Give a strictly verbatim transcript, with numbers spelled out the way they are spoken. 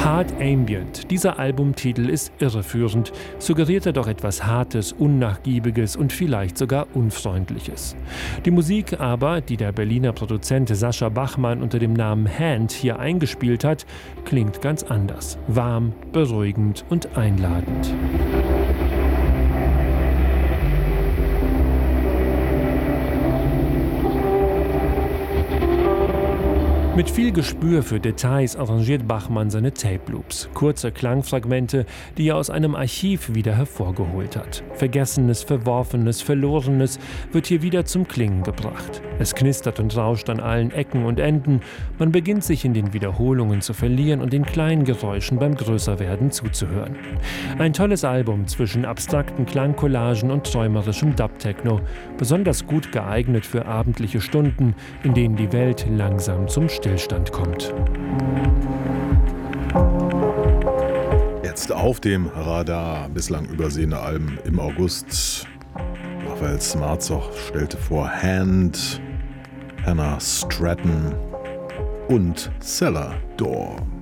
Hard Ambient. Dieser Albumtitel ist irreführend, suggeriert er doch etwas Hartes, Unnachgiebiges und vielleicht sogar Unfreundliches. Die Musik aber, die der Berliner Produzent Sascha Bachmann unter dem Namen Hand hier eingespielt hat, klingt ganz anders. Warm, beruhigend und einladend. Mit viel Gespür für Details arrangiert Bachmann seine Tape-Loops. Kurze Klangfragmente, die er aus einem Archiv wieder hervorgeholt hat. Vergessenes, Verworfenes, Verlorenes wird hier wieder zum Klingen gebracht. Es knistert und rauscht an allen Ecken und Enden. Man beginnt sich in den Wiederholungen zu verlieren und den kleinen Geräuschen beim Größerwerden zuzuhören. Ein tolles Album zwischen abstrakten Klangcollagen und träumerischem Dub-Techno. Besonders gut geeignet für abendliche Stunden, in denen die Welt langsam zum Stillstand kommt. Jetzt auf dem Radar bislang übersehene Alben im August. Raphael Smarzoch stellte vor Hand, Hannah Stratton und Cellar Door.